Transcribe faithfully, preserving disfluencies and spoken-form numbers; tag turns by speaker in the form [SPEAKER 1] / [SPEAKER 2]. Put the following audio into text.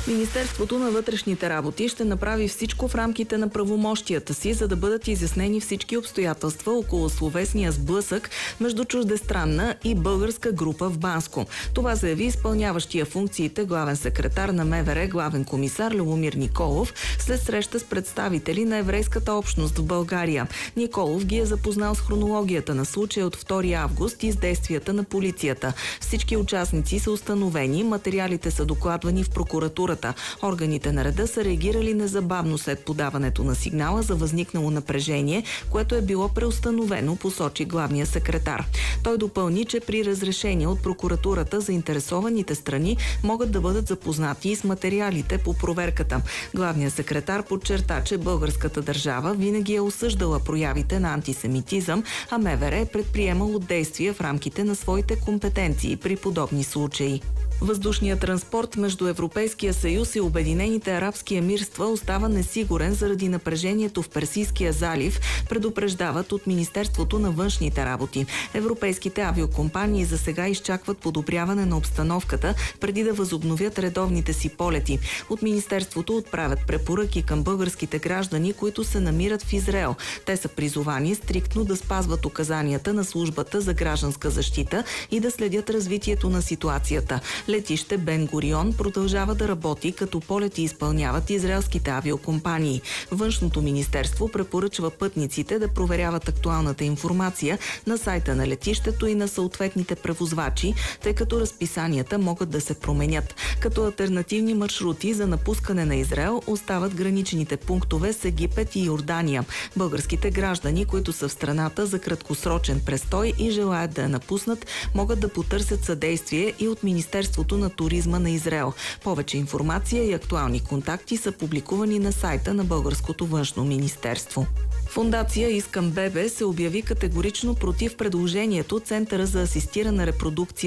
[SPEAKER 1] Министерството на вътрешните работи ще направи всичко в рамките на правомощията си, за да бъдат изяснени всички обстоятелства около словесния сблъсък между чуждестранна и българска група в Банско. Това заяви изпълняващия функциите главен секретар на МВР, главен комисар Любомир Николов, след среща с представители на еврейската общност в България. Николов ги е запознал с хронологията на случая от втори август и с действията на полицията. Всички участници са установени, материалите са докладвани в прокуратурата. Органите на реда са реагирали незабавно след подаването на сигнала за възникнало напрежение, което е било преустановено, посочи главния секретар. Той допълни, че при разрешение от прокуратурата заинтересованите страни могат да бъдат запознати и с материалите по проверката. Главният секретар подчерта, че българската държава винаги е осъждала проявите на антисемитизъм, а МВР е предприемало действия в рамките на своите компетенции при подобни случаи. Въздушният транспорт между Европейския съюз и Обединените арабски емирства остава несигурен заради напрежението в Персийския залив, предупреждават от Министерството на външните работи. Европейските авиокомпании за сега изчакват подобряване на обстановката, преди да възобновят редовните си полети. От Министерството отправят препоръки към българските граждани, които се намират в Израел. Те са призовани стриктно да спазват указанията на службата за гражданска защита и да следят развитието на ситуацията. Летище Бен Гурион продължава да работи, като полети изпълняват израелските авиокомпании. Външното министерство препоръчва пътниците да проверяват актуалната информация на сайта на летището и на съответните превозвачи, тъй като разписанията могат да се променят. Като алтернативни маршрути за напускане на Израел остават граничните пунктове с Египет и Йордания. Българските граждани, които са в страната за краткосрочен престой и желаят да я напуснат, могат да потърсят съдействие и от Министерството на туризма на Израел. Повече информация и актуални контакти са публикувани на сайта на Българското външно министерство. Фондация Искам бебе се обяви категорично против предложението Центъра за асистирана репродукция